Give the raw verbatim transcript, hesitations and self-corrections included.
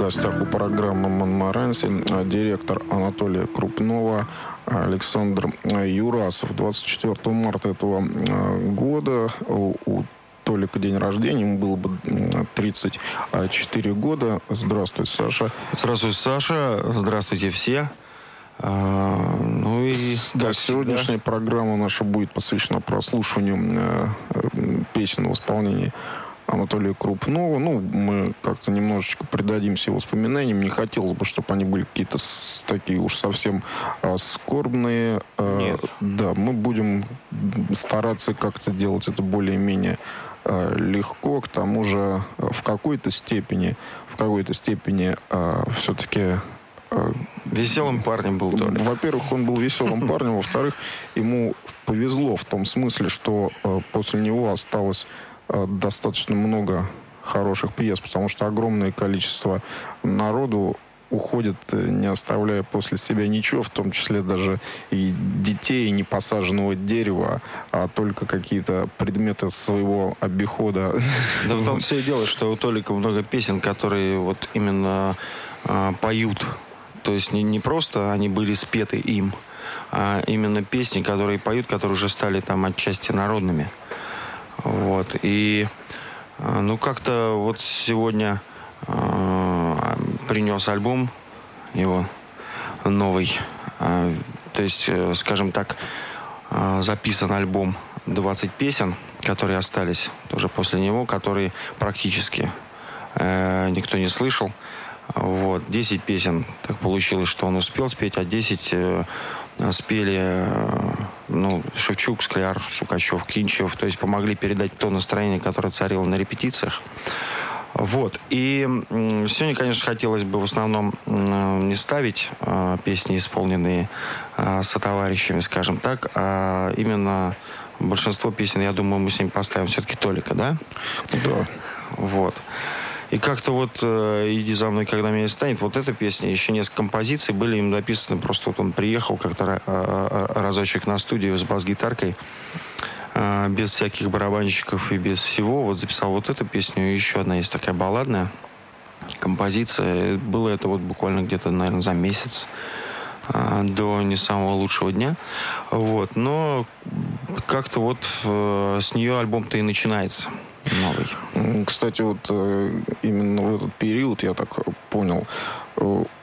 гостях у программы «Монмаранси» директор Анатолия Крупнова Александр Юрасов. двадцать четвёртого марта этого года у Толика день рождения, ему было бы тридцать четыре года. Здравствуй, Саша. Здравствуй, Саша. Здравствуйте все. А, ну и да, сегодняшняя всегда... программа наша будет посвящена прослушиванию э, песен в исполнении Анатолия Крупнова. Ну, мы как-то немножечко придадимся его воспоминаниям. Не хотелось бы, чтобы они были какие-то с, такие уж совсем а, скорбные. А, Нет. Да, мы будем стараться как-то делать это более-менее а, легко. К тому же в какой-то степени, в какой-то степени а, все-таки... Веселым парнем был Толя. Во-первых, он был веселым парнем. Во-вторых, ему повезло в том смысле, что э, после него осталось э, достаточно много хороших пьес, потому что огромное количество народу уходит, не оставляя после себя ничего, в том числе даже и детей, и непосаженного дерева, а только какие-то предметы своего обихода. Да в том все и дело, что у Толика много песен, которые вот именно э, поют. То есть не, не просто они были спеты им, а именно песни, которые поют, которые уже стали там отчасти народными. Вот. И ну как-то вот сегодня э, принес альбом его новый. Э, то есть, э, скажем так, э, записан альбом двадцать песен, которые остались тоже после него, которые практически э, никто не слышал. Вот, десять песен. Так получилось, что он успел спеть, а десять э, спели э, ну, Шевчук, Скляр, Сукачев, Кинчев. То есть помогли передать то настроение, которое царило на репетициях. Вот. И э, сегодня, конечно, хотелось бы в основном э, не ставить э, песни, исполненные э, сотоварищами, скажем так, а именно большинство песен, я думаю, мы с ним поставим все-таки Толика, да? Да. Вот. И как-то вот э, «Иди за мной, когда меня станет», вот эта песня, еще несколько композиций были им написаны. Просто вот он приехал как-то э, разочек на студию с бас-гитаркой, э, без всяких барабанщиков и без всего. Вот записал вот эту песню. И еще одна есть такая балладная композиция. Было это вот буквально где-то, наверное, за месяц э, до не самого лучшего дня. Вот. Но как-то вот э, с нее альбом-то и начинается. Новый. Кстати, вот именно в этот период, я так понял,